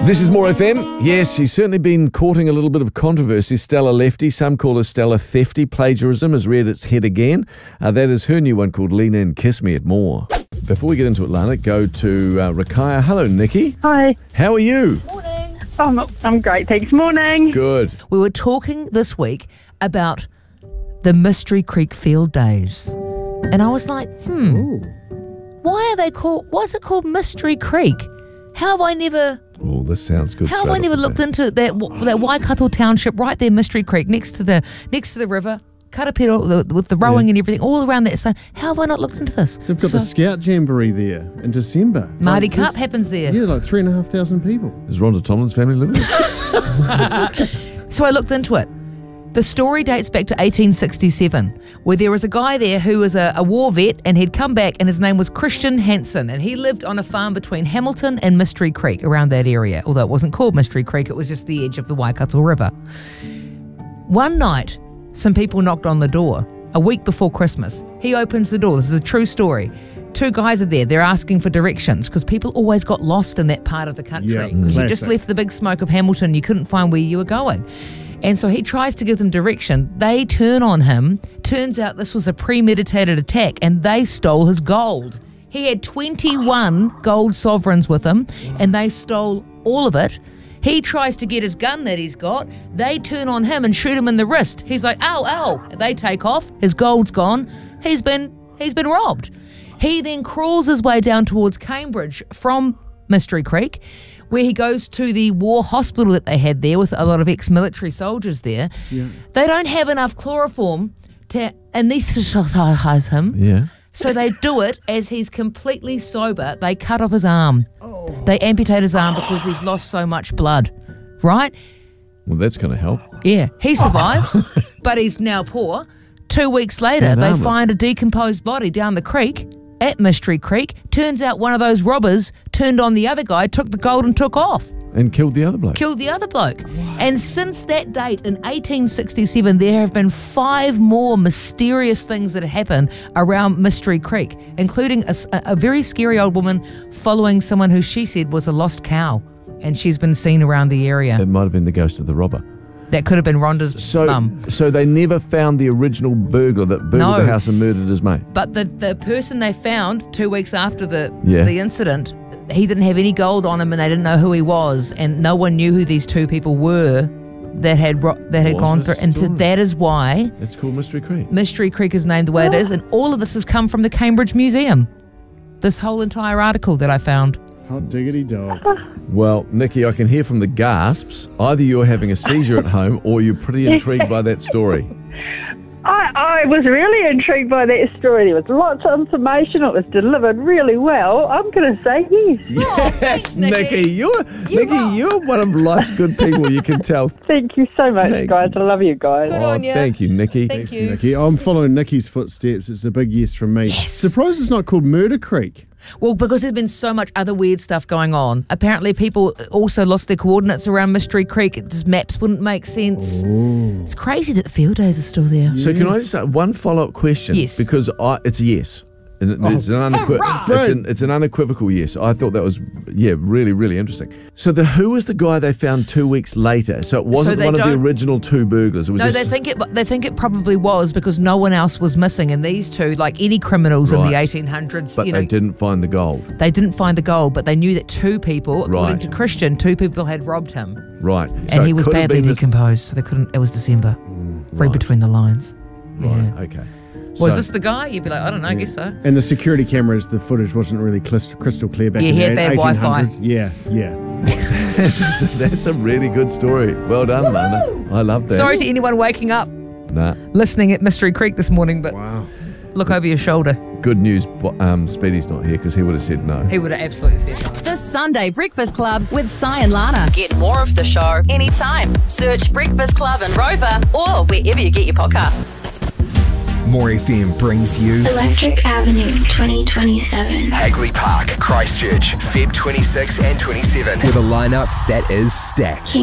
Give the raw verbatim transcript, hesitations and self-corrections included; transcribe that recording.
This is More F M. Yes, she's certainly been courting a little bit of controversy. Stella Lefty, some call her Stella Thefty. Plagiarism has reared its head again. Uh, that is her new one called Lean In, Kiss Me at More. Before we get into it, Lana, go to uh, Rakaya. Hello, Nikki. Hi. How are you? Morning. I'm, I'm great, thanks. Morning. Good. We were talking this week about the Mystery Creek field days. And I was like, hmm, Ooh. why are they called, why is it called Mystery Creek? How have I never... Oh, this sounds good. How have I never looked into that that Waikato township right there, Mystery Creek, next to the next to the river, Karapiro, with the rowing yeah. and everything, all around that. So how have I not looked into this? They've got so, the Scout Jamboree there in December. Mardi like, Cup happens there. Yeah, like three and a half thousand people. Is Rhonda Tomlin's family living there? So I looked into it. The story dates back to eighteen sixty-seven, where there was a guy there who was a, a war vet, and he'd come back, and his name was Christian Hansen, and he lived on a farm between Hamilton and Mystery Creek, around that area. Although it wasn't called Mystery Creek, it was just the edge of the Waikato River. One night, some people knocked on the door, a week before Christmas. He opens the door. This is a true story. Two guys are there. They're asking for directions because people always got lost in that part of the country. Yeah, because you just left the big smoke of Hamilton. You couldn't find where you were going. And so he tries to give them direction. They turn on him. Turns out this was a premeditated attack, and they stole his gold. He had twenty-one gold sovereigns with him, and they stole all of it. He tries to get his gun that he's got. They turn on him and shoot him in the wrist. He's like, ow, ow. They take off. His gold's gone. He's been he's been robbed. He then crawls his way down towards Cambridge from Mystery Creek, where he goes to the war hospital that they had there with a lot of ex-military soldiers there. Yeah. They don't have enough chloroform to anaesthetize him. Yeah. So they do it as he's completely sober. They cut off his arm. Oh. They amputate his arm because he's lost so much blood. Right? Well, that's going to help. Yeah. He survives, but he's now poor. Two weeks later, And they armless. find a decomposed body down the creek at Mystery Creek. Turns out one of those robbers turned on the other guy, took the gold and took off. And killed the other bloke. Killed the other bloke. Wow. And since that date, in eighteen sixty-seven, there have been five more mysterious things that have happened around Mystery Creek, including a, a very scary old woman following someone who she said was a lost cow, and she's been seen around the area. It might have been the ghost of the robber. That could have been Rhonda's So, mum. so they never found the original burglar that burgled No. the house and murdered his mate? But the, the person they found two weeks after the Yeah. the incident, he didn't have any gold on him, and they didn't know who he was, and no one knew who these two people were that had ro- that had What gone a through. And so story. that is why It's called Mystery Creek. Mystery Creek is named the way it is, and all of this has come from the Cambridge Museum. This whole entire article that I found. Hot diggity dog. Well, Nikki, I can hear from the gasps. Either you're having a seizure at home or you're pretty intrigued by that story. I, I was really intrigued by that story. There was lots of information. It was delivered really well. I'm going to say yes. Yes, thanks, Nikki. Nikki. You're, You Nikki, rock. you're one of life's good people, you can tell. Thank you so much, Thanks. guys. I love you guys. Good Oh, on ya. thank you, Nikki. Thank you. Nikki, I'm following Nikki's footsteps. It's a big yes from me. Yes. Surprised it's not called Murder Creek. Well, because there's been so much other weird stuff going on. Apparently, people also lost their coordinates around Mystery Creek. Just maps wouldn't make sense. Ooh. It's crazy that the field days are still there. So can I just ask one follow-up question? Yes. Because I, it's a yes. And it- it's, an unequi- hurrah! it's, an, it's an unequivocal yes. I thought that was, yeah, really, really interesting. So the who was the guy they found two weeks later? So it wasn't they one of the don't- original two burglars. It was No, just, they think it. They think it probably was because no one else was missing, and these two, like any criminals in the Right. eighteen hundreds, but you they know, didn't find the gold. they didn't find the gold, but they knew that two people, according Right. to Christian, two people had robbed him, Right. and So he it was could have badly been this- decomposed, so they couldn't. It was December. Read right. between the lines. Right, Yeah. okay. Was So- this the guy? You'd be like, I don't know, I guess so. And the security cameras, the footage wasn't really clis- crystal clear back Yeah, in he the had bad eighteen Wi-Fi. hundreds. Yeah, yeah. that's, that's a really good story. Well done, Lana. I love that. Sorry to anyone waking up Nah. listening at Mystery Creek this morning, but Wow. look over your shoulder. Good news, but, um, Speedy's not here because he would have said no. He would have absolutely said no. The Sunday Breakfast Club with Si and Lana. Get more of the show anytime. Search Breakfast Club and Rover or wherever you get your podcasts. More F M brings you Electric Avenue twenty twenty-seven. Hagley Park, Christchurch, February twenty-sixth and twenty-seventh, with a lineup that is stacked.